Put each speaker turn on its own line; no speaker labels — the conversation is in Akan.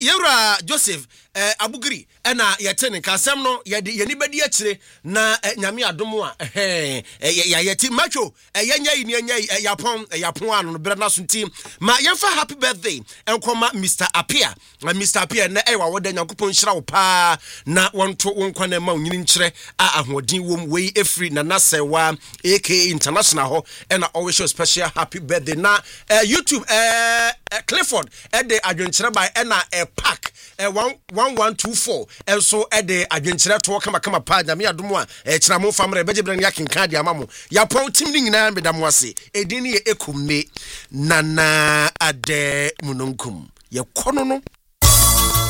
Yewra Joseph Abugiri ena yete kasem no yeni bedi akyire na nyame adomo a yeti macho yenya yi yapon anu bre na so ntim ma yemfa happy birthday enkoma Mr. Apia na ewa woda Nyankopon hira wo pa na wonto wonkwana ma onyini nkyere ahoden wom wei efri na nasewa aka international ho ena always show special happy birthday na YouTube Clifford de adwenkyere by ena pack 1124 enso de adwenkyere to kama pa nyame adomo a kyeramo famre begebere ne yakenka de amamo yapon tim ni nyina medamo ase edin ye ekume nana ade munonkum ye kono no